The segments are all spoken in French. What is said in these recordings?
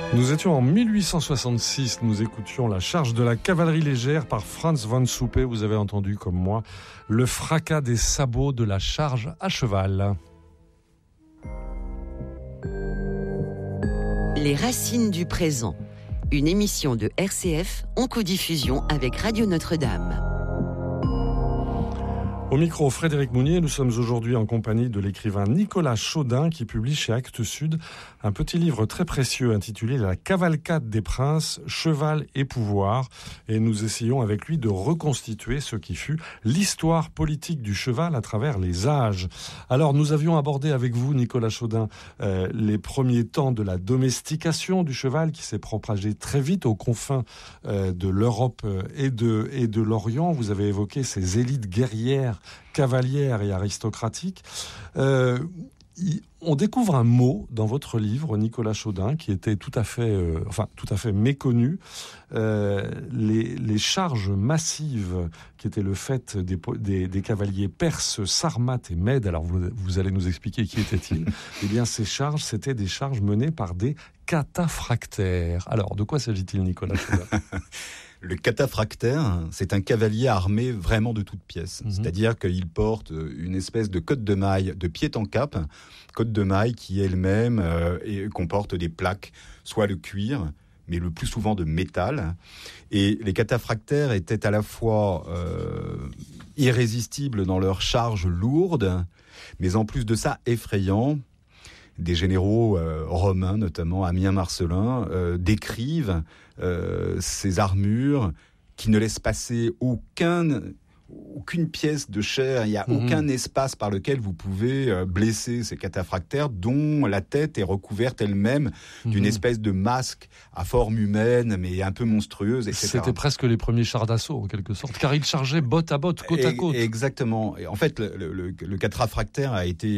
Nous étions en 1866, nous écoutions la charge de la cavalerie légère par Franz von Suppé. Vous avez entendu, comme moi, le fracas des sabots de la charge à cheval. Les racines du présent, une émission de RCF en codiffusion avec Radio Notre-Dame. Au micro, Frédéric Mounier, nous sommes aujourd'hui en compagnie de l'écrivain Nicolas Chaudin qui publie chez Actes Sud un petit livre très précieux intitulé « La cavalcade des princes, cheval et pouvoir ». Et nous essayons avec lui de reconstituer ce qui fut l'histoire politique du cheval à travers les âges. Alors nous avions abordé avec vous, Nicolas Chaudin, les premiers temps de la domestication du cheval qui s'est propagé très vite aux confins de l'Europe et de l'Orient. Vous avez évoqué ces élites guerrières, cavalière et aristocratique. On découvre un mot dans votre livre, Nicolas Chaudin, qui était tout à fait méconnu. Les charges massives qui étaient le fait des cavaliers perses, sarmates et mèdes. Alors vous allez nous expliquer qui étaient-ils. Eh bien, ces charges, c'était des charges menées par des cataphractaires. Alors, de quoi s'agit-il, Nicolas Chaudin ? Le cataphractaire, c'est un cavalier armé vraiment de toutes pièces. C'est-à-dire qu'il porte une espèce de cotte de maille de pied en cap, cotte de maille qui elle-même comporte des plaques, soit de cuir, mais le plus souvent de métal. Et les cataphractaires étaient à la fois irrésistibles dans leurs charges lourdes, mais en plus de ça effrayants. Des généraux romains, notamment Ammien Marcellin, décrivent ces armures qui ne laissent passer aucune pièce de chair. Il n'y a aucun espace par lequel vous pouvez blesser ces cataphractaires, dont la tête est recouverte elle-même d'une espèce de masque à forme humaine, mais un peu monstrueuse, etc. C'était presque les premiers chars d'assaut, en quelque sorte, car ils chargeaient botte à botte, côte à côte. Exactement. Et en fait, le cataphractaire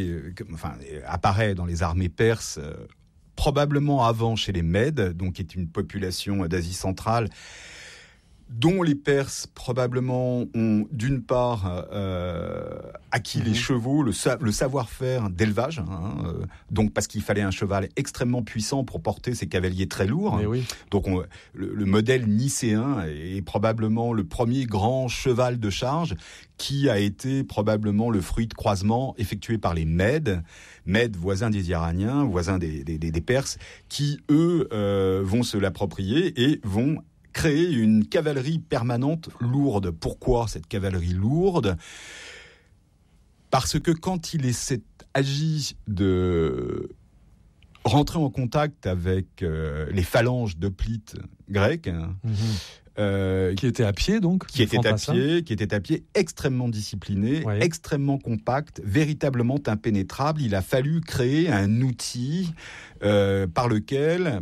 apparaît dans les armées perses, probablement avant chez les Mèdes, donc qui est une population d'Asie centrale, dont les Perses probablement ont d'une part acquis les chevaux, le savoir-faire d'élevage, donc parce qu'il fallait un cheval extrêmement puissant pour porter ces cavaliers très lourds. Oui. Donc le modèle nicéen est probablement le premier grand cheval de charge qui a été probablement le fruit de croisements effectués par les Mèdes, voisins des Iraniens, voisins des Perses, qui eux vont se l'approprier et vont créer une cavalerie permanente lourde. Pourquoi cette cavalerie lourde ? Parce que quand il agit de rentrer en contact avec les phalanges d'hoplites grecs, qui étaient à pied, donc, qui étaient à pied, extrêmement disciplinés, extrêmement compacts, véritablement impénétrables. Il a fallu créer un outil par lequel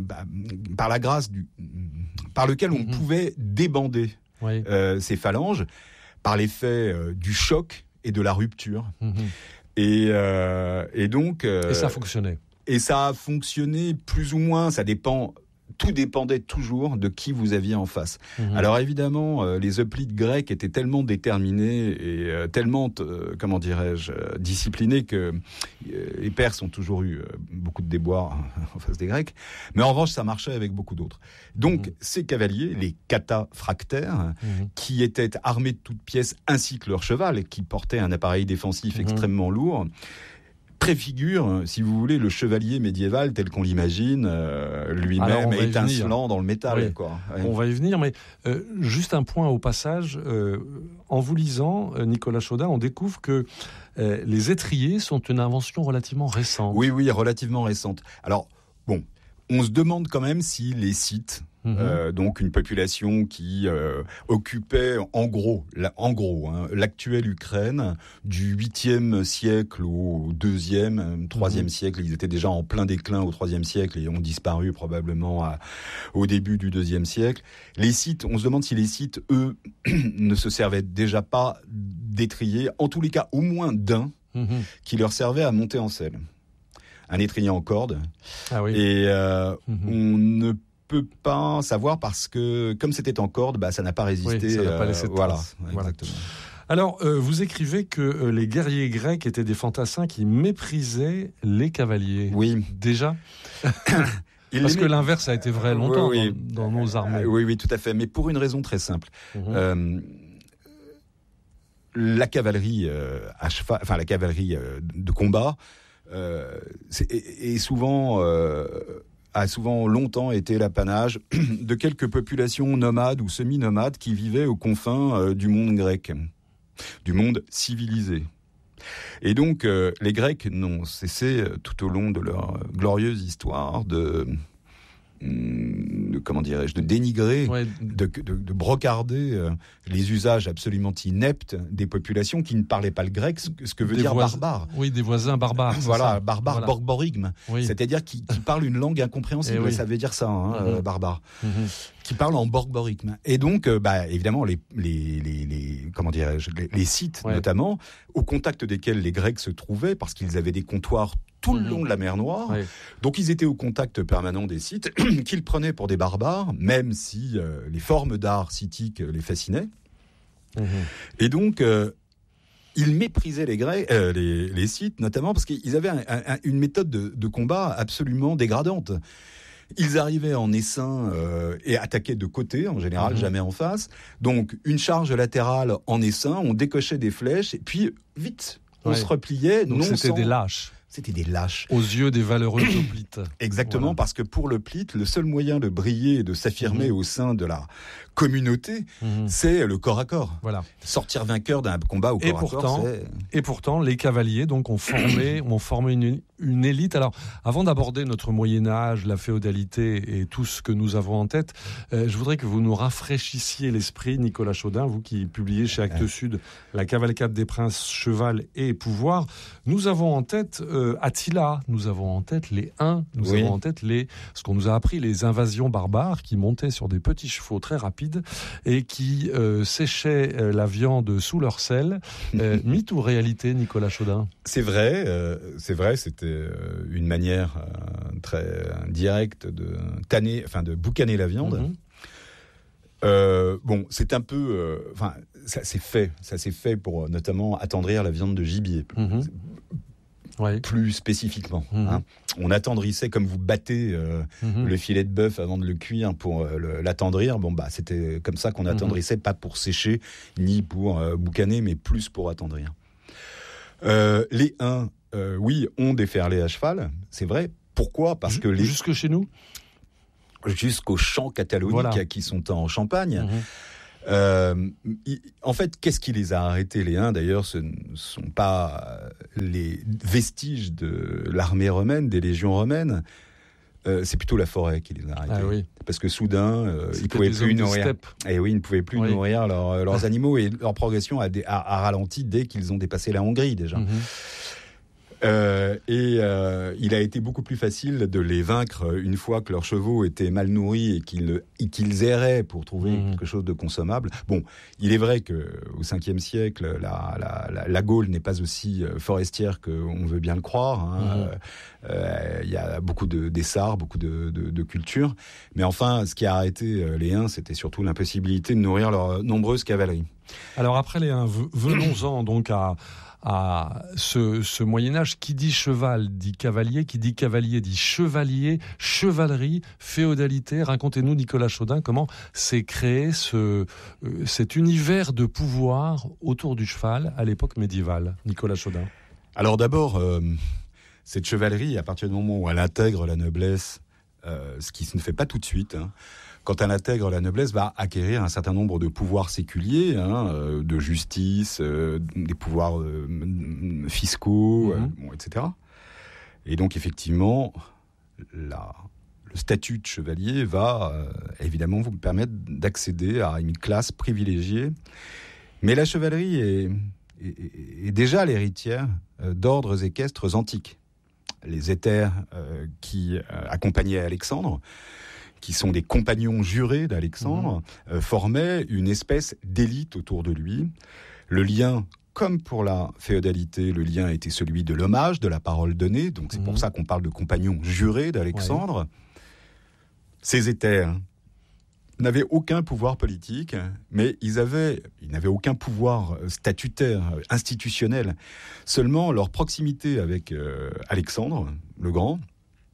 on pouvait débander ces phalanges par l'effet du choc et de la rupture. Et donc... et ça fonctionnait. Et ça a fonctionné plus ou moins, tout dépendait toujours de qui vous aviez en face. Alors évidemment, les hoplites grecs étaient tellement déterminés et tellement, disciplinés que les Perses ont toujours eu beaucoup de déboires en face des Grecs. Mais en revanche, ça marchait avec beaucoup d'autres. Donc ces cavaliers, les cataphractaires, qui étaient armés de toutes pièces ainsi que leur cheval, et qui portaient un appareil défensif extrêmement lourd, préfigure, si vous voulez, le chevalier médiéval tel qu'on l'imagine, lui-même étincelant dans le métal. Oui. Quoi. On va y venir, mais juste un point au passage. En vous lisant, Nicolas Chaudin, on découvre que les étriers sont une invention relativement récente. Oui, relativement récente. Alors, bon, on se demande quand même si les Scythes, donc une population qui occupait en gros, l'actuelle Ukraine du 8e siècle au 2e, 3e siècle. Ils étaient déjà en plein déclin au 3e siècle et ont disparu probablement au début du 2e siècle. Les Scythes, on se demande si les Scythes, eux, ne se servaient déjà pas d'étriers, en tous les cas au moins d'un, qui leur servait à monter en selle. Un étrier en corde. Ah oui. Et on ne peut pas savoir parce que comme c'était en corde, ça n'a pas résisté. Oui, ça n'a pas laissé de traces. Exactement. Alors, vous écrivez que les guerriers grecs étaient des fantassins qui méprisaient les cavaliers. Oui. Déjà Parce que l'inverse a été vrai longtemps oui. Dans nos armées. Oui, tout à fait, mais pour une raison très simple. La cavalerie à cheval, enfin la cavalerie de combat, est souvent a souvent longtemps été l'apanage de quelques populations nomades ou semi-nomades qui vivaient aux confins du monde grec, du monde civilisé. Et donc, les Grecs n'ont cessé, tout au long de leur glorieuse histoire, de dénigrer, de brocarder les usages absolument ineptes des populations qui ne parlaient pas le grec, ce que veut dire barbare. Oui, des voisins barbares. Voilà, barbare, borborigme. Oui. C'est-à-dire qui parlent une langue incompréhensible. Ça veut dire ça, barbare. Qui parlent en borborigme. Et donc, évidemment, les sites, notamment, au contact desquels les Grecs se trouvaient, parce qu'ils avaient des comptoirs tout le long de la mer Noire. Oui. Donc, ils étaient au contact permanent des sites qu'ils prenaient pour des barbares, même si les formes d'art sithiques les fascinaient. Et donc, ils méprisaient les Grecs, les Scythes notamment, parce qu'ils avaient une méthode de combat absolument dégradante. Ils arrivaient en essaim et attaquaient de côté, en général, jamais en face. Donc, une charge latérale en essaim, on décochait des flèches, et puis, vite, on se repliait. Donc, c'était des lâches. C'était des lâches. Aux yeux des valeureux hoplites. Exactement, parce que pour le plite, le seul moyen de briller et de s'affirmer au sein de la communauté, c'est le corps à corps. Voilà. Sortir vainqueur d'un combat au corps à corps, c'est... Et pourtant, les cavaliers donc, ont formé une élite. Alors, avant d'aborder notre Moyen-Âge, la féodalité et tout ce que nous avons en tête, je voudrais que vous nous rafraîchissiez l'esprit, Nicolas Chaudin, vous qui publiez chez Actes Sud La cavalcade des princes, cheval et pouvoir. Nous avons en tête Attila, nous avons en tête les Huns, nous avons en tête ce qu'on nous a appris, les invasions barbares qui montaient sur des petits chevaux très rapides et qui séchaient la viande sous leur selle. Mythe ou réalité, Nicolas Chaudin ? C'est vrai, c'était une manière très directe de boucaner la viande. C'est un peu... ça s'est fait pour notamment attendrir la viande de gibier. Plus spécifiquement. On attendrissait comme vous battez le filet de bœuf avant de le cuire pour l'attendrir. C'était comme ça qu'on attendrissait, pas pour sécher ni pour boucaner, mais plus pour attendrir. Les Huns, ont des ferlets à cheval, c'est vrai. Pourquoi ? Parce que jusque chez nous, jusqu'aux champs cataloniques qui sont en Champagne. En fait, qu'est-ce qui les a arrêtés, les Huns ? D'ailleurs, ce ne sont pas les vestiges de l'armée romaine, des légions romaines. C'est plutôt la forêt qui les a arrêtés. Parce que soudain, ils ne pouvaient plus nourrir. Ils ne pouvaient plus nourrir leurs animaux, et leur progression a ralenti dès qu'ils ont dépassé la Hongrie déjà. Il a été beaucoup plus facile de les vaincre une fois que leurs chevaux étaient mal nourris et qu'ils erraient pour trouver quelque chose de consommable. Bon, il est vrai qu'au 5e siècle, la Gaule n'est pas aussi forestière qu'on veut bien le croire. Il y a beaucoup d'essarts, beaucoup de cultures. Mais enfin, ce qui a arrêté les Huns, c'était surtout l'impossibilité de nourrir leurs nombreuses cavaleries. Alors après les Huns, venons-en donc à ce Moyen-Âge. Qui dit cheval dit cavalier, qui dit cavalier dit chevalier, chevalerie, féodalité. Racontez-nous, Nicolas Chaudin, comment s'est créé cet univers de pouvoir autour du cheval à l'époque médiévale. Nicolas Chaudin. Alors d'abord, cette chevalerie, à partir du moment où elle intègre la noblesse, ce qui ne se fait pas tout de suite, quand elle intègre la noblesse, va acquérir un certain nombre de pouvoirs séculiers, de justice, des pouvoirs fiscaux, etc. Et donc, effectivement, le statut de chevalier va évidemment vous permettre d'accéder à une classe privilégiée. Mais la chevalerie est déjà l'héritière d'ordres équestres antiques. Les hétères qui accompagnaient Alexandre, qui sont des compagnons jurés d'Alexandre, formaient une espèce d'élite autour de lui. Le lien, comme pour la féodalité, le lien était celui de l'hommage, de la parole donnée. Donc c'est pour ça qu'on parle de compagnons jurés d'Alexandre. Ces hétères n'avaient aucun pouvoir politique, mais ils n'avaient aucun pouvoir statutaire, institutionnel. Seulement leur proximité avec Alexandre le Grand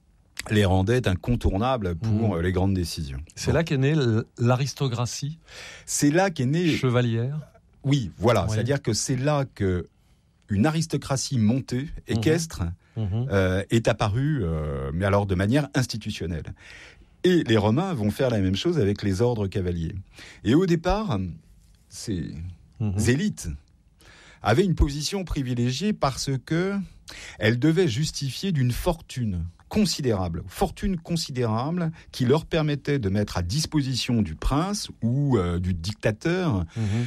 les rendait incontournables pour les grandes décisions. C'est là qu'est née l'aristocratie. C'est là qu'est née chevalière. Oui, voilà. Oui. C'est-à-dire que c'est là que une aristocratie montée, équestre, est apparue, mais alors de manière institutionnelle. Et les Romains vont faire la même chose avec les ordres cavaliers. Et au départ, ces élites avaient une position privilégiée parce que elles devaient justifier d'une fortune considérable qui leur permettait de mettre à disposition du prince ou du dictateur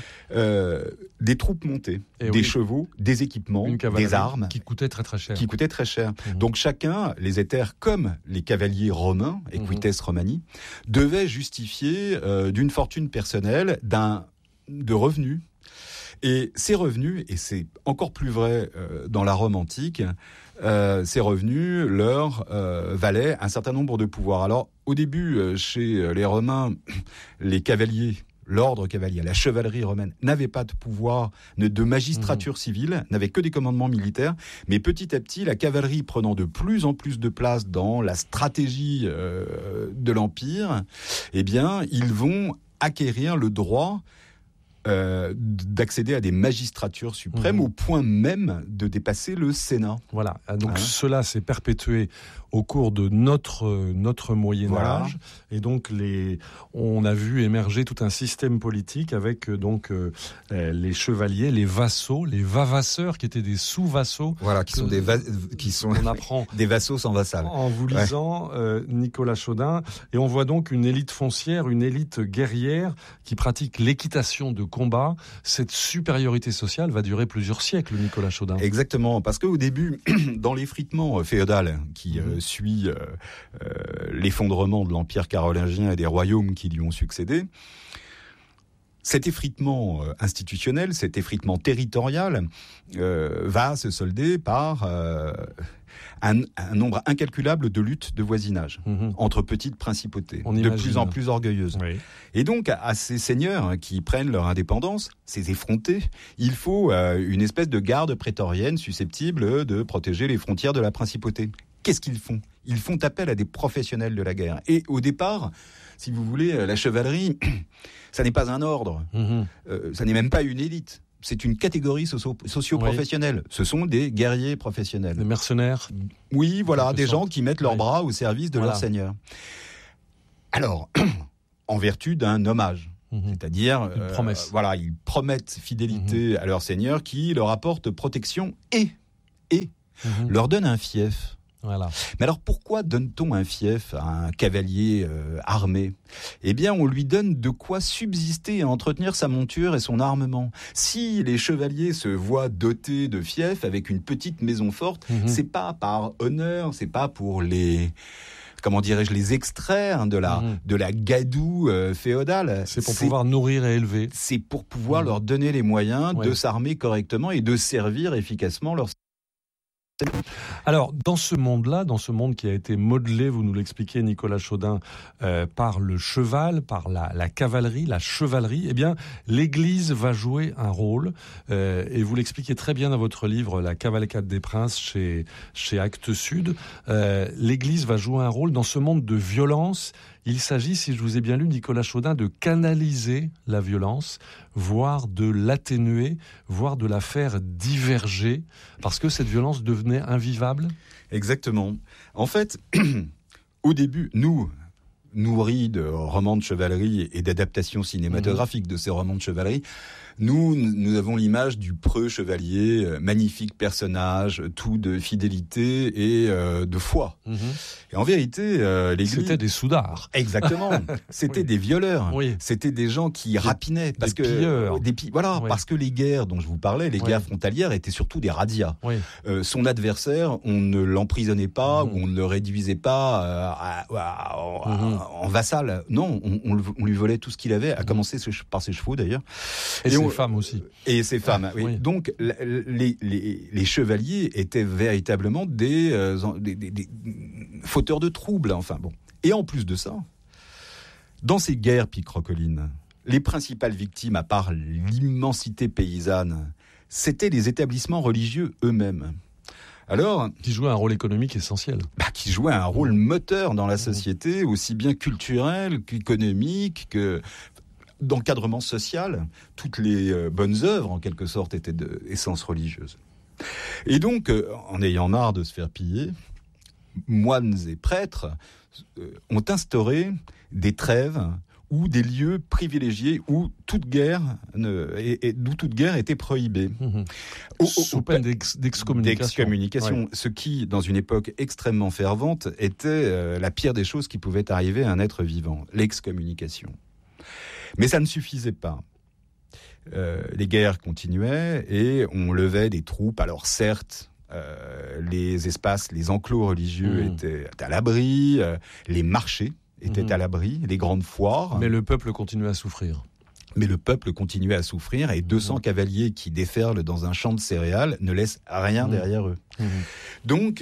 des troupes montées, des chevaux, des équipements, des armes. Qui coûtaient très très cher. Donc chacun, les éthers comme les cavaliers romains, equites romani, devaient justifier d'une fortune personnelle, de revenus. Et ces revenus, et c'est encore plus vrai dans la Rome antique, ces revenus leur valaient un certain nombre de pouvoirs. Alors, au début, chez les Romains, les cavaliers, l'ordre cavalier, la chevalerie romaine, n'avait pas de pouvoir de magistrature civile, n'avait que des commandements militaires. Mais petit à petit, la cavalerie prenant de plus en plus de place dans la stratégie de l'Empire, eh bien, ils vont acquérir le droit d'accéder à des magistratures suprêmes au point même de dépasser le Sénat. Voilà, donc cela s'est perpétué au cours de notre Moyen-Âge, et donc on a vu émerger tout un système politique avec les chevaliers, les vassaux, les vavasseurs qui étaient des sous-vassaux. Voilà, on apprend des vassaux sans vassal. En vous lisant Nicolas Chaudin, et on voit donc une élite foncière, une élite guerrière qui pratique l'équitation de combat. Cette supériorité sociale va durer plusieurs siècles, Nicolas Chaudin. Exactement, parce qu'au début, dans l'effritement féodal qui suit l'effondrement de l'Empire carolingien et des royaumes qui lui ont succédé, cet effritement institutionnel, cet effritement territorial va se solder par un nombre incalculable de luttes de voisinage entre petites principautés, de plus en plus orgueilleuses. Oui. Et donc, à ces seigneurs qui prennent leur indépendance, ces effrontés, il faut une espèce de garde prétorienne susceptible de protéger les frontières de la principauté. Qu'est-ce qu'ils font ? Ils font appel à des professionnels de la guerre. Et au départ, si vous voulez, la chevalerie, ça n'est pas un ordre, ça n'est même pas une élite. C'est une catégorie socio-professionnelle. Ce sont des guerriers professionnels. Des mercenaires. Oui, voilà, des gens qui mettent leurs bras au service de leur seigneur. Alors, en vertu d'un hommage. C'est-à-dire, une promesse. Ils promettent fidélité à leur seigneur qui leur apporte protection et leur donne un fief. Voilà. Mais alors pourquoi donne-t-on un fief à un cavalier armé ? Eh bien, on lui donne de quoi subsister et entretenir sa monture et son armement. Si les chevaliers se voient dotés de fief avec une petite maison forte, c'est pas par honneur, c'est pas pour les extraire de la gadoue féodale. C'est pour pouvoir nourrir et élever. C'est pour pouvoir leur donner les moyens de s'armer correctement et de servir efficacement leur... Alors, dans ce monde-là, dans ce monde qui a été modelé, vous nous l'expliquez, Nicolas Chaudin, par le cheval, par la cavalerie, la chevalerie, eh bien, l'Église va jouer un rôle, et vous l'expliquez très bien dans votre livre, La cavalcade des princes, chez Actes Sud. L'Église va jouer un rôle dans ce monde de violence. Il s'agit, si je vous ai bien lu, Nicolas Chaudin, de canaliser la violence, voire de l'atténuer, voire de la faire diverger, parce que cette violence devenait invivable. Exactement. En fait, au début, nous, nourris de romans de chevalerie et d'adaptations cinématographiques de ces romans de chevalerie, nous avons l'image du preux chevalier, magnifique personnage, tout de fidélité et de foi. Et en vérité, l'Église... C'était des soudards. Exactement. C'était des violeurs. Oui. C'était des gens qui rapinaient. Des pilleurs. Parce que les guerres dont je vous parlais, les guerres frontalières, étaient surtout des razzias. Oui. Son adversaire, on ne l'emprisonnait pas, ou on ne le réduisait pas en vassal. Non, on lui volait tout ce qu'il avait, à commencer par ses chevaux d'ailleurs. Et ses femmes aussi. Et ses femmes, oui. Oui. Donc, les chevaliers étaient véritablement des fauteurs de troubles, enfin bon. Et en plus de ça, dans ces guerres picrocolines, les principales victimes, à part l'immensité paysanne, c'étaient les établissements religieux eux-mêmes. Alors, qui jouait un rôle économique essentiel. Qui jouait un rôle moteur dans la société, aussi bien culturel qu'économique, que d'encadrement social. Toutes les bonnes œuvres, en quelque sorte, étaient d'essence religieuse. Et donc, en ayant marre de se faire piller, moines et prêtres ont instauré des trêves ou des lieux privilégiés où toute guerre était prohibée. Sous peine d'excommunication. Ouais. Ce qui, dans une époque extrêmement fervente, était la pire des choses qui pouvaient arriver à un être vivant, l'excommunication. Mais ça ne suffisait pas. Les guerres continuaient et on levait des troupes. Alors certes, les espaces, les enclos religieux étaient à l'abri, les marchés étaient à l'abri, les grandes foires. Mais le peuple continuait à souffrir. Et 200 cavaliers qui déferlent dans un champ de céréales ne laissent rien derrière eux. Donc...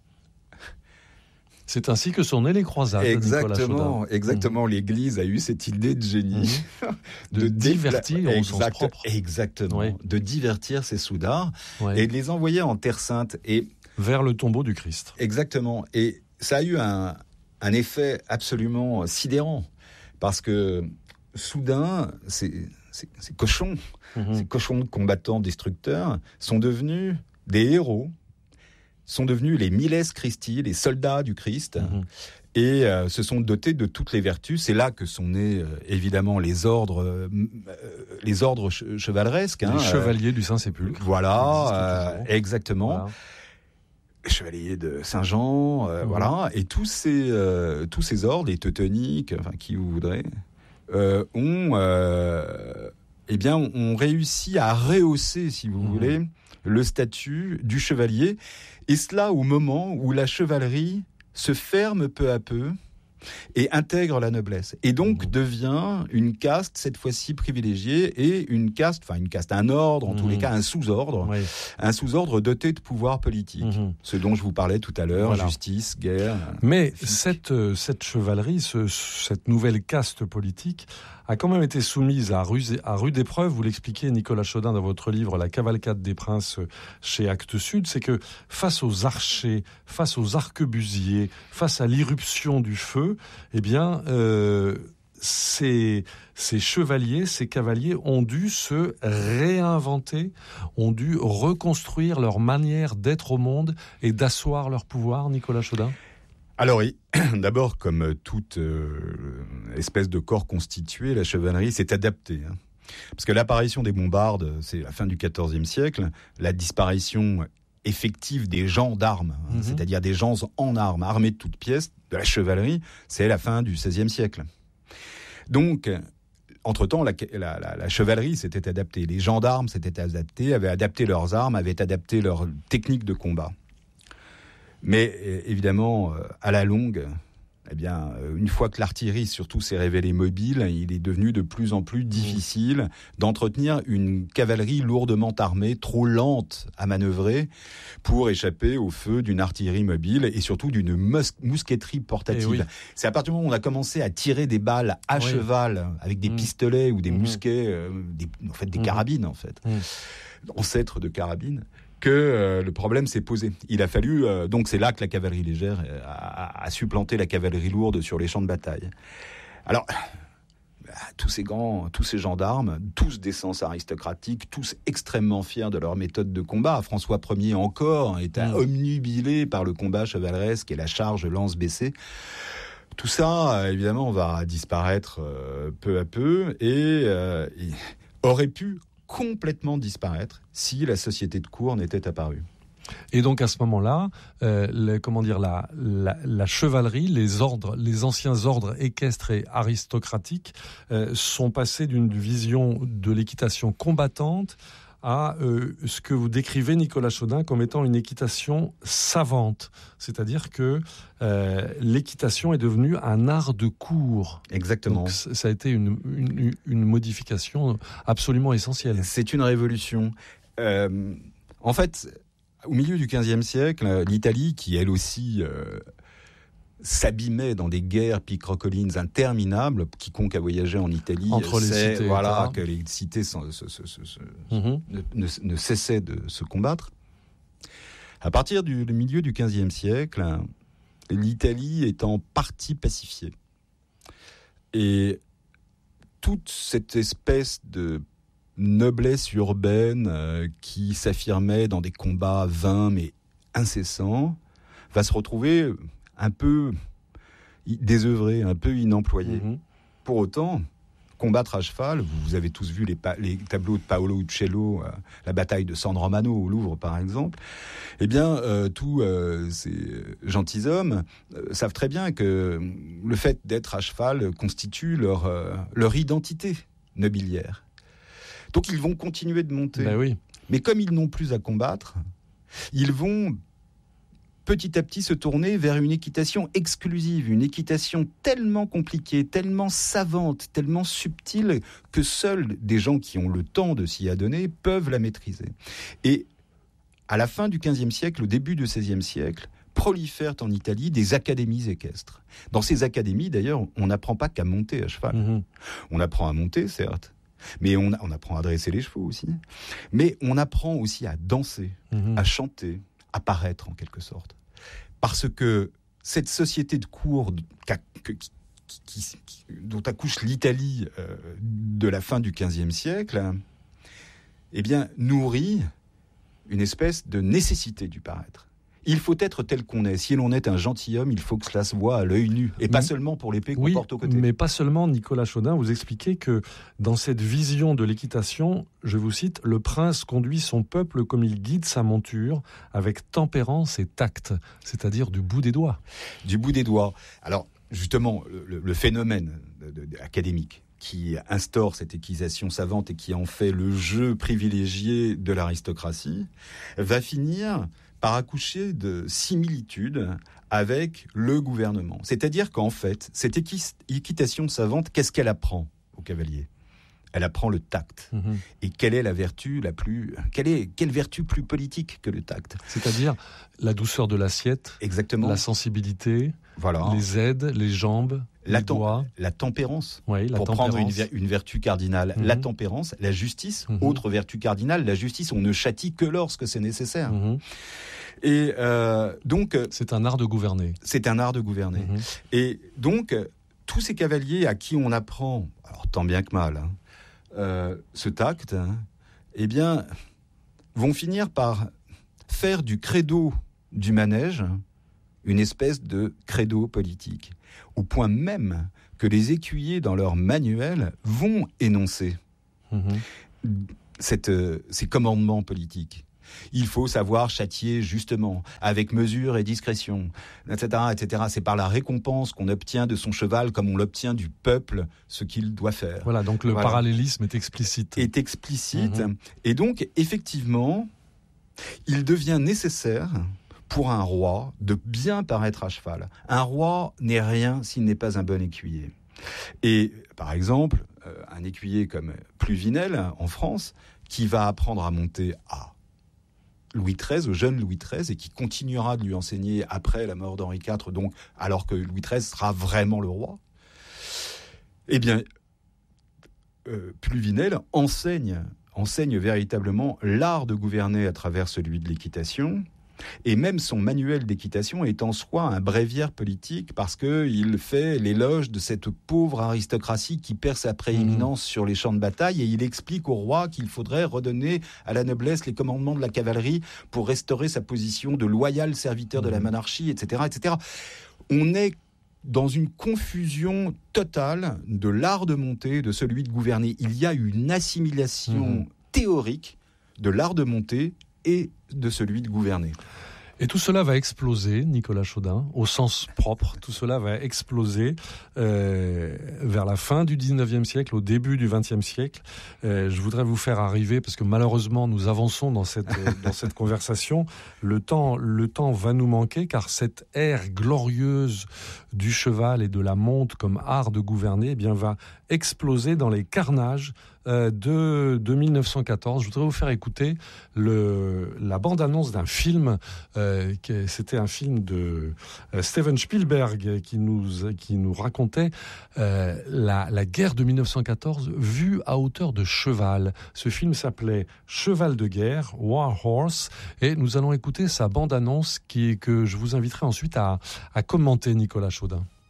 C'est ainsi que sont nées les croisades. Exactement. L'Église a eu cette idée de génie de divertir au sens propre. Exactement. Oui. De divertir ces soudards et de les envoyer en Terre Sainte et vers le tombeau du Christ. Exactement. Et ça a eu un effet absolument sidérant parce que soudain, ces cochons, ces cochons de combattants destructeurs sont devenus des héros. Sont devenus les miles Christi, les soldats du Christ, et se sont dotés de toutes les vertus. C'est là que sont nés évidemment les ordres chevaleresques. Les chevaliers du Saint-Sépulcre. Voilà, exactement. Voilà. Chevaliers de Saint-Jean, voilà. Et tous ces ordres, les teutoniques, enfin qui vous voudrez, ont réussi à rehausser, si vous voulez, le statut du chevalier, et cela au moment où la chevalerie se ferme peu à peu et intègre la noblesse, et donc devient une caste, cette fois-ci privilégiée, et un ordre, en tous les cas un sous-ordre doté de pouvoir politique, ce dont je vous parlais tout à l'heure, justice, guerre... Mais cette chevalerie, cette nouvelle caste politique a quand même été soumise à rude épreuve. Vous l'expliquez, Nicolas Chaudin, dans votre livre « La cavalcade des princes » chez Actes Sud, c'est que face aux archers, face aux arquebusiers, face à l'irruption du feu, ces chevaliers, ces cavaliers ont dû se réinventer, ont dû reconstruire leur manière d'être au monde et d'asseoir leur pouvoir, Nicolas Chaudin. Alors, d'abord, comme toute espèce de corps constitué, la chevalerie s'est adaptée. Parce que l'apparition des bombardes, c'est la fin du XIVe siècle, la disparition effective des gens d'armes, c'est-à-dire des gens en armes, armés de toutes pièces, de la chevalerie, c'est la fin du XVIe siècle. Donc, entre-temps, la chevalerie s'était adaptée, les gendarmes s'étaient adaptés, avaient adapté leurs armes, avaient adapté leurs techniques de combat. Mais évidemment, à la longue, une fois que l'artillerie surtout s'est révélée mobile, il est devenu de plus en plus difficile d'entretenir une cavalerie lourdement armée, trop lente à manœuvrer, pour échapper au feu d'une artillerie mobile et surtout d'une mousqueterie portative. C'est à partir du moment où on a commencé à tirer des balles à cheval avec des pistolets ou des mousquets, des carabines en fait, ancêtres de carabines, que le problème s'est posé. Il a fallu... donc c'est là que la cavalerie légère a supplanté la cavalerie lourde sur les champs de bataille. Alors, tous ces gendarmes, tous d'essence aristocratique, tous extrêmement fiers de leur méthode de combat. François Ier encore était omnubilé par le combat chevaleresque et la charge lance baissée. Tout ça, évidemment, va disparaître peu à peu et aurait pu complètement disparaître si la société de cour n'était apparue. Et donc à ce moment-là, la chevalerie, les anciens ordres équestres et aristocratiques sont passés d'une vision de l'équitation combattante à ce que vous décrivez, Nicolas Chaudin, comme étant une équitation savante. C'est-à-dire que l'équitation est devenue un art de cour. Exactement. Donc, ça a été une modification absolument essentielle. C'est une révolution. En fait, au milieu du XVe siècle, l'Italie, qui elle aussi... s'abîmait dans des guerres picrocolines interminables. Quiconque a voyagé en Italie sait que les cités ne cessaient de se combattre. À partir du milieu du XVe siècle, l'Italie est en partie pacifiée. Et toute cette espèce de noblesse urbaine qui s'affirmait dans des combats vains mais incessants va se retrouver un peu désœuvrée, un peu inemployée. Pour autant, combattre à cheval, vous avez tous vu les tableaux de Paolo Uccello, la bataille de San Romano au Louvre par exemple, eh bien tous ces gentilshommes savent très bien que le fait d'être à cheval constitue leur identité nobiliaire. Donc ils vont continuer de monter. Ben oui. Mais comme ils n'ont plus à combattre, ils vont petit à petit se tourner vers une équitation exclusive, une équitation tellement compliquée, tellement savante, tellement subtile que seuls des gens qui ont le temps de s'y adonner peuvent la maîtriser. Et à la fin du XVe siècle, au début du XVIe siècle, prolifèrent en Italie des académies équestres. Dans ces académies, d'ailleurs, on n'apprend pas qu'à monter à cheval. On apprend à monter, certes, mais on apprend à dresser les chevaux aussi. Mais on apprend aussi à danser, à chanter, apparaître en quelque sorte. Parce que cette société de cour dont accouche l'Italie de la fin du XVe siècle, eh bien, nourrit une espèce de nécessité du paraître. Il faut être tel qu'on est. Si l'on est un gentilhomme, il faut que cela se voit à l'œil nu. Et pas seulement pour l'épée qu'on porte au côté. Mais pas seulement. Nicolas Chaudin, vous expliquez que dans cette vision de l'équitation, je vous cite, « Le prince conduit son peuple comme il guide sa monture, avec tempérance et tact, c'est-à-dire du bout des doigts. » Du bout des doigts. Alors, justement, le phénomène académique qui instaure cette équitation savante et qui en fait le jeu privilégié de l'aristocratie, va finir par accoucher de similitudes avec le gouvernement. C'est-à-dire qu'en fait, cette équitation savante, qu'est-ce qu'elle apprend aux cavaliers ? Elle apprend le tact. Et quelle est la vertu quelle vertu plus politique que le tact ? C'est-à-dire la douceur de l'assiette, exactement, la sensibilité, voilà, les aides, les jambes, les doigts. La tempérance, oui, pour prendre une vertu cardinale. La tempérance, la justice, autre vertu cardinale. La justice, on ne châtie que lorsque c'est nécessaire. Et donc... c'est un art de gouverner. C'est un art de gouverner. Et donc, tous ces cavaliers à qui on apprend, alors tant bien que mal, ce tact, eh bien, vont finir par faire du credo du manège une espèce de credo politique, au point même que les écuyers, dans leur manuel, vont énoncer ces commandements politiques. Il faut savoir châtier justement, avec mesure et discrétion, etc., etc. C'est par la récompense qu'on obtient de son cheval, comme on l'obtient du peuple, ce qu'il doit faire. Voilà, donc le parallélisme est explicite. Et donc, effectivement, il devient nécessaire pour un roi de bien paraître à cheval. Un roi n'est rien s'il n'est pas un bon écuyer. Et par exemple, un écuyer comme Pluvinel en France, qui va apprendre à monter à Louis XIII, au jeune Louis XIII, et qui continuera de lui enseigner après la mort d'Henri IV, donc alors que Louis XIII sera vraiment le roi, eh bien, Pluvinel enseigne véritablement l'art de gouverner à travers celui de l'équitation. Et même son manuel d'équitation est en soi un bréviaire politique parce qu'il fait l'éloge de cette pauvre aristocratie qui perd sa prééminence sur les champs de bataille, et il explique au roi qu'il faudrait redonner à la noblesse les commandements de la cavalerie pour restaurer sa position de loyal serviteur de la monarchie, etc., etc. On est dans une confusion totale de l'art de monter et de celui de gouverner. Il y a une assimilation théorique de l'art de monter et de celui de gouverner. Et tout cela va exploser, Nicolas Chaudin, au sens propre. Tout cela va exploser vers la fin du 19e siècle, au début du 20e siècle. Je voudrais vous faire arriver, parce que malheureusement nous avançons dans cette conversation, le temps va nous manquer, car cette ère glorieuse du cheval et de la monte comme art de gouverner, eh bien, va exploser dans les carnages de 1914. Je voudrais vous faire écouter la bande-annonce d'un film. C'était un film de Steven Spielberg qui nous racontait la guerre de 1914 vue à hauteur de cheval. Ce film s'appelait Cheval de guerre, War Horse, et nous allons écouter sa bande-annonce que je vous inviterai ensuite à commenter, Nicolas Chaudin.